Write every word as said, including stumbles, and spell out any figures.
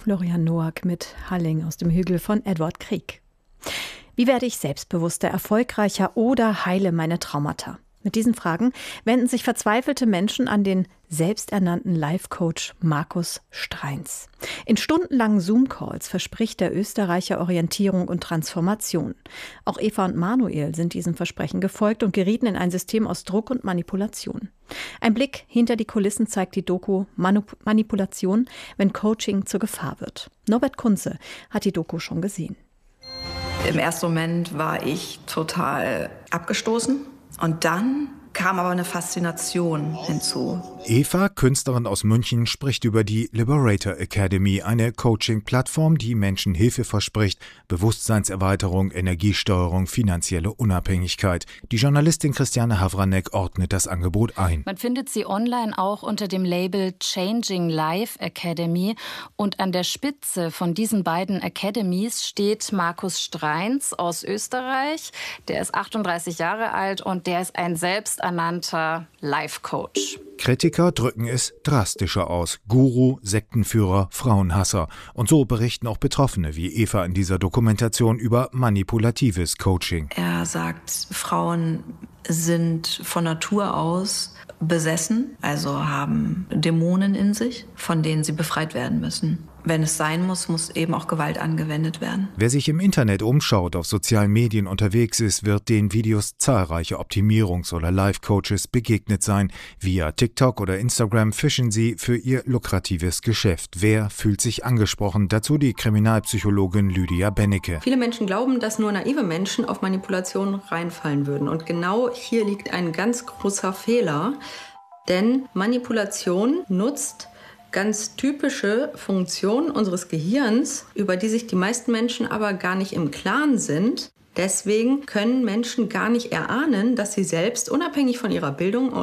Florian Noack mit Halling aus dem Hügel von Edward Grieg. Wie werde ich selbstbewusster, erfolgreicher oder heile meine Traumata? Mit diesen Fragen wenden sich verzweifelte Menschen an den selbsternannten Life-Coach Markus Streins. In stundenlangen Zoom-Calls verspricht der Österreicher Orientierung und Transformation. Auch Eva und Manuel sind diesem Versprechen gefolgt und gerieten in ein System aus Druck und Manipulation. Ein Blick hinter die Kulissen zeigt die Doku Manip- Manipulation, wenn Coaching zur Gefahr wird. Norbert Kunze hat die Doku schon gesehen. Im ersten Moment war ich total abgestoßen. Und dann kam aber eine Faszination hinzu. Eva, Künstlerin aus München, spricht über die Liberator Academy, eine Coaching-Plattform, die Menschen Hilfe verspricht, Bewusstseinserweiterung, Energiesteuerung, finanzielle Unabhängigkeit. Die Journalistin Christiane Havranek ordnet das Angebot ein. Man findet sie online auch unter dem Label Changing Life Academy. Und an der Spitze von diesen beiden Academies steht Markus Streins aus Österreich. Der ist achtunddreißig Jahre alt und der ist ein selbsternannter Life-Coach. Kritiker drücken es drastischer aus. Guru, Sektenführer, Frauenhasser. Und so berichten auch Betroffene wie Eva in dieser Dokumentation über manipulatives Coaching. Er sagt, Frauen sind von Natur aus besessen, also haben Dämonen in sich, von denen sie befreit werden müssen. Wenn es sein muss, muss eben auch Gewalt angewendet werden. Wer sich im Internet umschaut, auf sozialen Medien unterwegs ist, wird den Videos zahlreiche Optimierungs- oder Life-Coaches begegnet sein. Via TikTok oder Instagram fischen sie für ihr lukratives Geschäft. Wer fühlt sich angesprochen? Dazu die Kriminalpsychologin Lydia Bennecke. Viele Menschen glauben, dass nur naive Menschen auf Manipulation reinfallen würden. Und genau hier liegt ein ganz großer Fehler. Denn Manipulation nutzt ganz typische Funktionen unseres Gehirns, über die sich die meisten Menschen aber gar nicht im Klaren sind. Deswegen können Menschen gar nicht erahnen, dass sie selbst, unabhängig von ihrer Bildung